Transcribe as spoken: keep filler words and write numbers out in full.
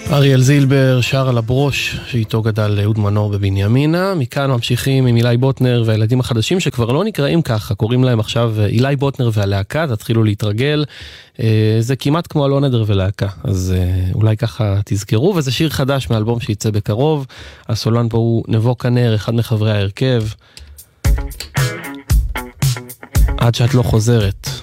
אריאל זילבר שר על הברוש שאיתו גדל אהוד מנור בבנימינה. מכאן ממשיכים עם אילי בוטנר והילדים החדשים שכבר לא נקראים ככה, קוראים להם עכשיו אילי בוטנר והלהקה, תתחילו להתרגל. זה כמעט כמו אלון עדר ולהקה, אז אולי ככה תזכרו. וזה שיר חדש מאלבום שיצא בקרוב. הסולן פה הוא נבו כנר, אחד מחברי ההרכב. עד שאת לא חוזרת.